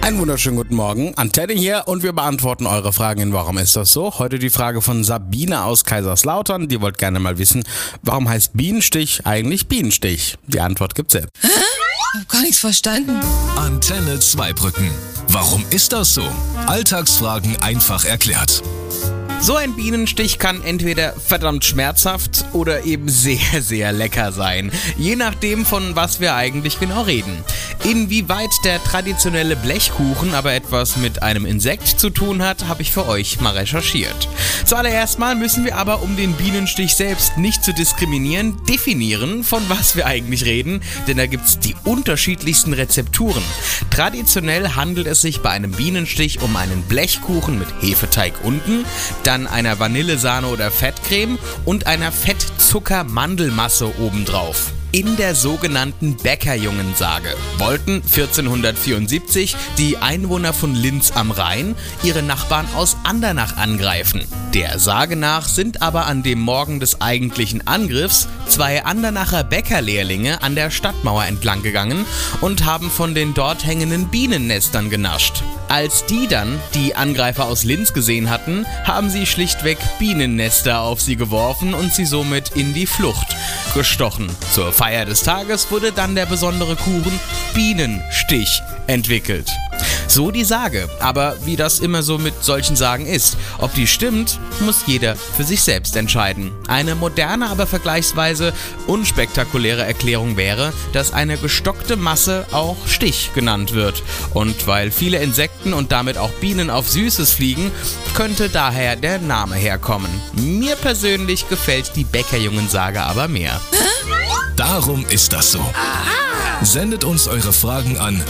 Einen wunderschönen guten Morgen, Antenne hier und wir beantworten eure Fragen in Warum ist das so? Heute die Frage von Sabine aus Kaiserslautern, die wollte gerne mal wissen, warum heißt Bienenstich eigentlich Bienenstich? Die Antwort gibt's jetzt. Hä? Ich hab gar nichts verstanden. Antenne Zweibrücken. Warum ist das so? Alltagsfragen einfach erklärt. So ein Bienenstich kann entweder verdammt schmerzhaft oder eben sehr, sehr lecker sein. Je nachdem, von was wir eigentlich genau reden. Inwieweit der traditionelle Blechkuchen aber etwas mit einem Insekt zu tun hat, habe ich für euch mal recherchiert. Zuallererst mal müssen wir aber, um den Bienenstich selbst nicht zu diskriminieren, definieren, von was wir eigentlich reden, denn da gibt's die unterschiedlichsten Rezepturen. Traditionell handelt es sich bei einem Bienenstich um einen Blechkuchen mit Hefeteig unten, dann einer Vanillesahne oder Fettcreme und einer Fettzucker-Mandelmasse obendrauf. In der sogenannten Bäckerjungensage wollten 1474 die Einwohner von Linz am Rhein ihre Nachbarn aus Andernach angreifen. Der Sage nach sind aber an dem Morgen des eigentlichen Angriffs zwei Andernacher Bäckerlehrlinge an der Stadtmauer entlang gegangen und haben von den dort hängenden Bienennestern genascht. Als die dann die Angreifer aus Linz gesehen hatten, haben sie schlichtweg Bienennester auf sie geworfen und sie somit in die Flucht gestochen. Zur Feier des Tages wurde dann der besondere Kuchen Bienenstich entwickelt. So die Sage, aber wie das immer so mit solchen Sagen ist, ob die stimmt, muss jeder für sich selbst entscheiden. Eine moderne, aber vergleichsweise unspektakuläre Erklärung wäre, dass eine gestockte Masse auch Stich genannt wird. Und weil viele Insekten und damit auch Bienen auf Süßes fliegen, könnte daher der Name herkommen. Mir persönlich gefällt die Bäckerjungensage aber mehr. Darum ist das so. Sendet uns eure Fragen an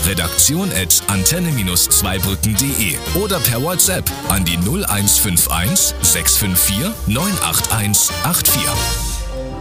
redaktion@antenne-zweibrücken.de oder per WhatsApp an die 0151 654 98184.